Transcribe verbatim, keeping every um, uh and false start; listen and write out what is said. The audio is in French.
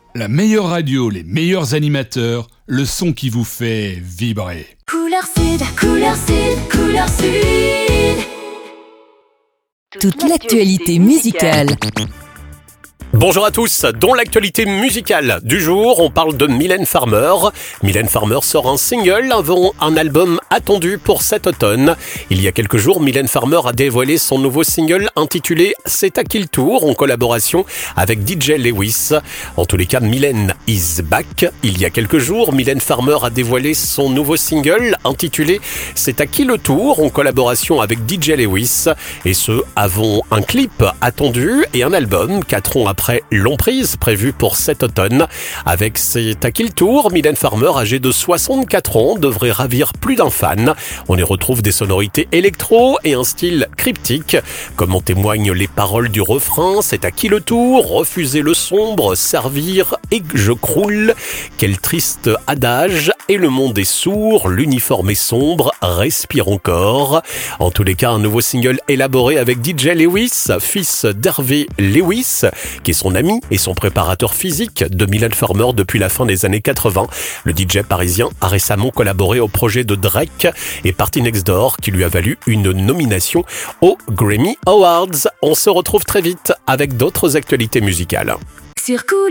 La meilleure radio, les meilleurs animateurs, le son qui vous fait vibrer. Couleur Sud, Couleur Sud, Couleur Sud. Toute l'actualité musicale. Bonjour à tous, dans l'actualité musicale du jour, on parle de Mylène Farmer. Mylène Farmer sort un single avant un album attendu pour cet automne. Il y a quelques jours, Mylène Farmer a dévoilé son nouveau single intitulé « C'est à qui le tour » en collaboration avec D J Lewis. En tous les cas, Mylène is back. Il y a quelques jours, Mylène Farmer a dévoilé son nouveau single intitulé « C'est à qui le tour » en collaboration avec D J Lewis. Et ce, avant un clip attendu et un album quatre ans après. Après l'emprise prévue pour cet automne. Avec C'est à qui le tour, Mylène Farmer, âgée de soixante-quatre ans, devrait ravir plus d'un fan. On y retrouve des sonorités électro et un style cryptique. Comme en témoignent les paroles du refrain, c'est à qui le tour, refuser le sombre, servir et que je croule. Quel triste adage, et le monde est sourd, l'uniforme est sombre, respire encore. En tous les cas, un nouveau single élaboré avec D J Lewis, fils d'Hervé Lewis, qui est son ami et son préparateur physique de Mylène Farmer depuis la fin des années quatre-vingts. Le D J parisien a récemment collaboré au projet de Drake et Party Next Door qui lui a valu une nomination aux Grammy Awards. On se retrouve très vite avec d'autres actualités musicales. Sur Couleur